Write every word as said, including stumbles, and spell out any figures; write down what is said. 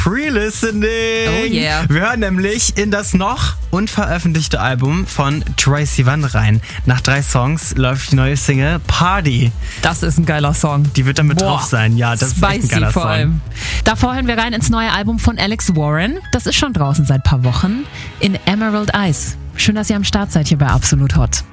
Pre-Listening. Oh yeah. Wir hören nämlich in das noch unveröffentlichte Album von Troye Sivan rein. Nach drei Songs läuft die neue Single Party. Das ist ein geiler Song. Die wird damit Boah, drauf sein. Ja, das spicy ist echt ein geiler vor Song. allem. Davor hören wir rein ins neue Album von Alex Warren. Das ist schon draußen seit ein paar Wochen. In Emerald Eyes. Schön, dass ihr am Start seid hier bei Absolut Hot.